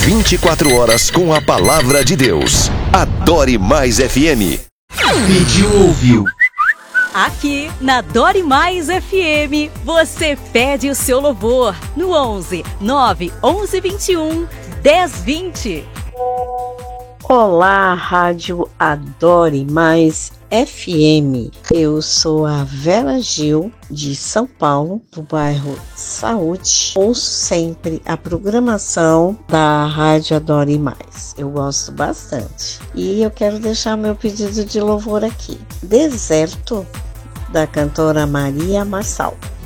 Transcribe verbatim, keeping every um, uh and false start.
vinte e quatro horas com a palavra de Deus. Adore Mais F M. Pediu, ouviu. Aqui na Adore Mais F M, você pede o seu louvor no onze nove onze vinte e um dez vinte. Olá, Rádio Adore Mais F M. Eu sou a Vera Gil, de São Paulo, do bairro Saúde. Ouço sempre a programação da Rádio Adore Mais. Eu gosto bastante. E eu quero deixar meu pedido de louvor aqui. Deserto, da cantora Maria Marçal.